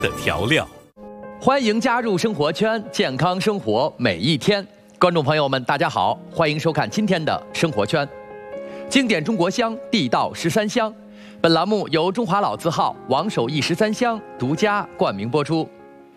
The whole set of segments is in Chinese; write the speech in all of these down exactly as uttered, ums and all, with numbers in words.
的调料。 欢迎加入生活圈，健康生活每一天。观众朋友们，大家好，欢迎收看今天的生活圈。经典中国香，地道十三香。本栏目由中华老字号王守义十三香独家冠名播出。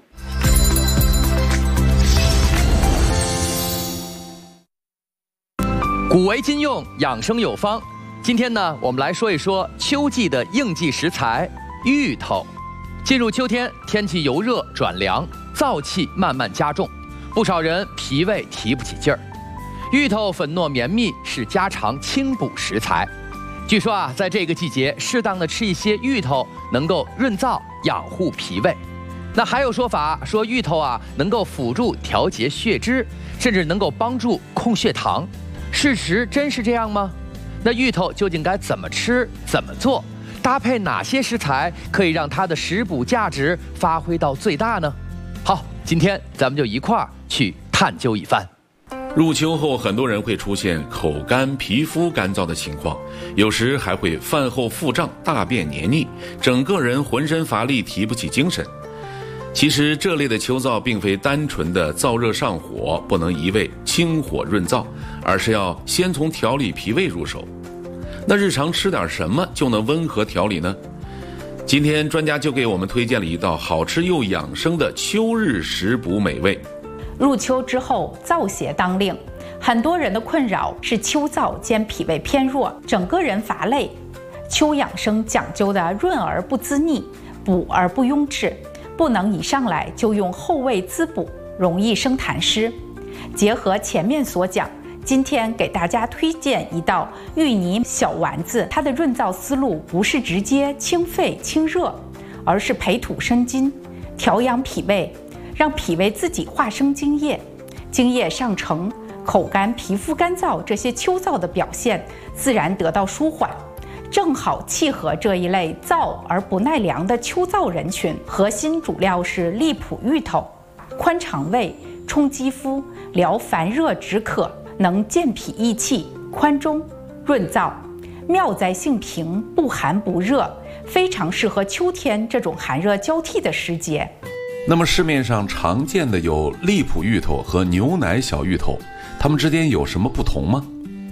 古为今用，养生有方。今天呢，我们来说一说秋季的应季食材芋头。进入秋天，天气由热转凉，燥气慢慢加重，不少人脾胃提不起劲儿。芋头粉糯绵密，是家常清补食材。据说啊，在这个季节，适当的吃一些芋头，能够润燥养护脾胃。那还有说法说芋头啊，能够辅助调节血脂，甚至能够帮助控血糖。事实真是这样吗？那芋头究竟该怎么吃、怎么做？搭配哪些食材可以让它的食补价值发挥到最大呢？好，今天咱们就一块儿去探究一番。 入秋后，很多人会出现口干、皮肤干燥的情况，有时还会饭后腹胀、大便黏腻，整个人浑身乏力，提不起精神。其实这类的秋燥并非单纯的燥热上火，不能一味清火润燥，而是要先从调理脾胃入手。那日常吃点什么就能温和调理呢？今天专家就给我们推荐了一道好吃又养生的秋日食补美味。 入秋之后，燥邪当令，很多人的困扰是秋燥兼脾胃偏弱，整个人乏累。秋养生讲究的润而不滋腻，补而不壅滞，不能一上来就用后味滋补，容易生痰湿。结合前面所讲，今天给大家推荐一道芋泥小丸子，它的润燥思路不是直接清肺清热，而是培土生金，调养脾胃，让脾胃自己化生津液，津液上承，口干、皮肤干燥这些秋燥的表现自然得到舒缓，正好契合这一类燥而不耐凉的秋燥人群。核心主料是荔浦芋头，宽肠胃、充肌肤、疗烦热止渴，能健脾益气、宽中润燥，妙在性平，不寒不热，非常适合秋天这种寒热交替的时节。 那么市面上常见的有荔浦芋头和牛奶小芋头，它们之间有什么不同吗？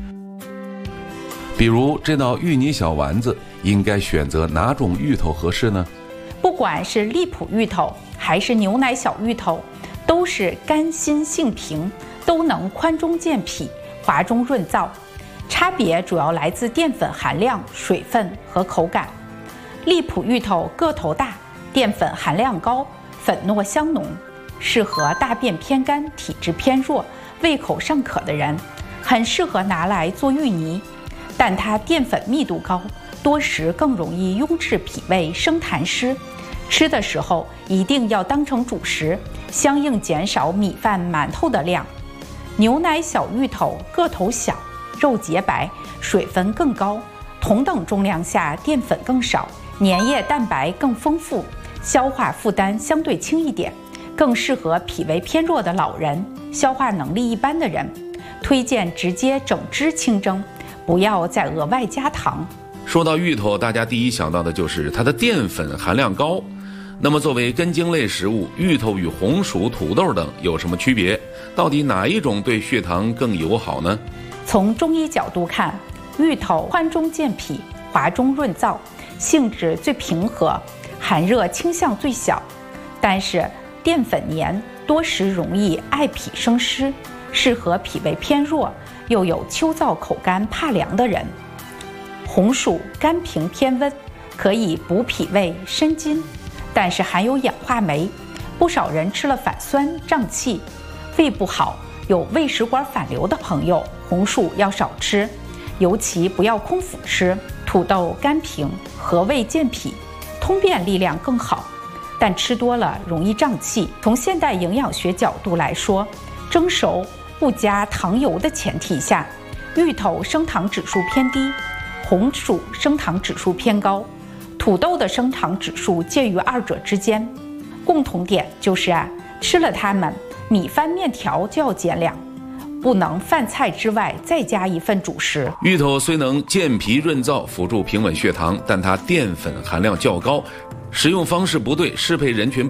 比如这道芋泥小丸子，应该选择哪种芋头合适呢？ 不管是荔浦芋头还是牛奶小芋头，都是甘辛性平，都能宽中健脾、滑中润燥，差别主要来自淀粉含量、水分和口感。荔浦芋头个头大，淀粉含量高，粉糯香浓，适合大便偏干、体质偏弱、胃口尚可的人，很适合拿来做芋泥。但它淀粉密度高，多食更容易壅滞脾胃、生痰湿。吃的时候一定要当成主食，相应减少米饭、馒头的量。牛奶小芋头个头小，肉洁白，水分更高，同等重量下淀粉更少，粘液蛋白更丰富，消化负担相对轻一点，更适合脾胃偏弱的老人、消化能力一般的人。推荐直接整汁清蒸，不要再额外加糖。 说到芋头，大家第一想到的就是它的淀粉含量高。那么作为根茎类食物，芋头与红薯、土豆等有什么区别？到底哪一种对血糖更友好呢？ 从中医角度看，芋头宽中健脾、滑中润燥，性质最平和，寒热倾向最小，但是淀粉黏，多食容易爱脾生湿，适合脾胃偏弱又有秋燥口干怕凉的人。红薯甘平偏温，可以补脾胃生津，但是含有氧化酶，不少人吃了反酸胀气，胃不好有胃食管反流的朋友，红薯要少吃，尤其不要空腹吃。土豆甘平，和胃健脾，通便力量更好，但吃多了容易胀气。从现代营养学角度来说，蒸熟不加糖油的前提下，芋头升糖指数偏低，红薯升糖指数偏高，土豆的升糖指数介于二者之间。共同点就是啊，吃了它们，米饭面条就要减量，不能饭菜之外再加一份主食。 芋头虽能健脾润燥，辅助平稳血糖，但它淀粉含量较高，食用方式不对，适配人群